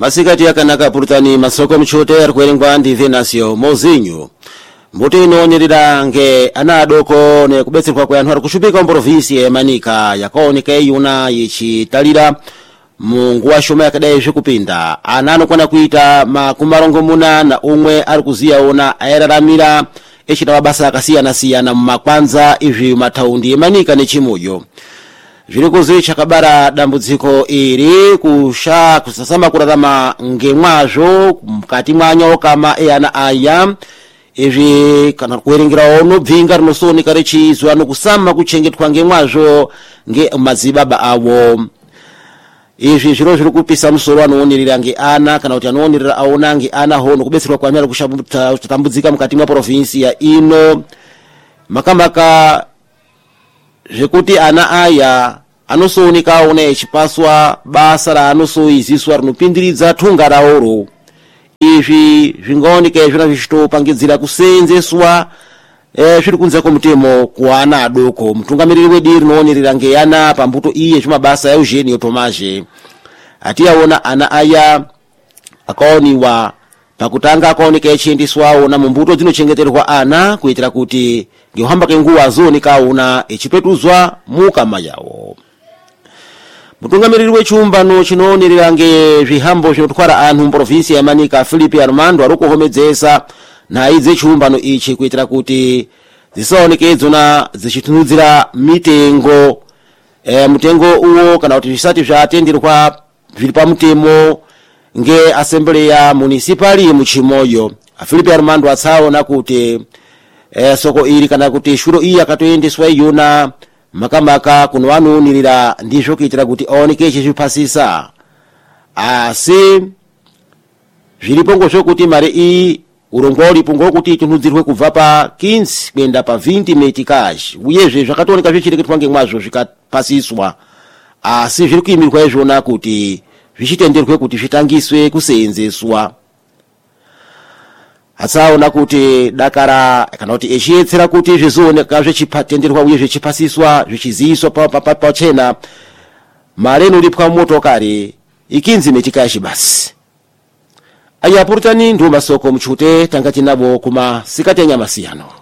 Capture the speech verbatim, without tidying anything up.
masikati akanaka purutani masoko mchote ari kuerengwa ndi Venasio Mozinho mbuto inoonyerera nge ana adoko nekubetserwa kwa anthu ari kushupika mprovinsi ya Manika yakaoneka iyuna yichitalira munguwa shoma yakadai zvikupinda ana anokwana kuita makumarongo muna na umwe ari kuziyaona ayararamira echita mabasa akasiyana-siyana mumakwanza izvi mathaundi emanika nechimoyo zviri kuzi chakabara dambudziko iri kusha kusasama kurarama ngemwazvo mukati mwanya kama eana aya izvi kana kuerengera unobvinga rinosooneka richizwa nokusama kuchengetwa ngemwazvo ngemadzibaba awo. Izvi zviro zviri kupisa musoro anoonerera ngeana kana kuti anoonerera aona ngeana hono kubetserwa kwa nyara kushatambudzika mukati mwa provinsi ya ino makamaka zvekuti ana aya anosooneka aona echipaswa basa ra anosoiziswa rinopindiridza thunga raoro. Izvi zvingaoneka zvina zvichitopangidzira kuseenzeswa eh zviri kunza komutemo kuana adoko. Mutungamiriri wediri rinoonerera ngeana pambuto iye zvimabasa ya Eugenio Tomaje ati aona ana aya akaoniwa pakutanga akaoneka echiendeswa aona mumbuto dzinochengeterwa ana kuitira kuti ngehamba kenguwa azooneka aona echipetuzwa mukama yawo. Mutungamiriri wechiumbano chinoonerera nge zvihambo zvinotwara anthu muprovinsi ya Manika Filipe Armando ari kuhomedzesa naidze chiumbano ichi kuitira kuti zisaoneke dzona zichitunudzira mitengo e, mutengo uwo kana kuti zvisati zvatenderwa zviri pamutemo nge assembleya municipali muchimoyo. Filipe Armando atsaona kuti e, soko iri kana kuti shuro iyi akatoendeswa iyona makamaka kuno vanoonirira ndizvo kuitira kuti aoneke chizvipasisa asi zviripo ngozvokuti mari iyi urongwa ulipo ngokuti itunudzirwe kubva pa quinze kuenda pa vinte metikash uyezve zvakatooneka zvichireketwa ngemwazvo zvikapasiswa asi zviri kuimirwa izvona kuti zvichitenderwe kuti zvitangiswe kuseenzeswa. Atsaona kuti dakara kana kuti echietsera kuti zvizooneka zvichipatenderwa uye zvichipasiswa zvichiziswa pachena mari inolipwa motokari ikinzi metikashi basi. Aya purutani ndo masoko mchute tangati nabo kuma sikatenya masiyano.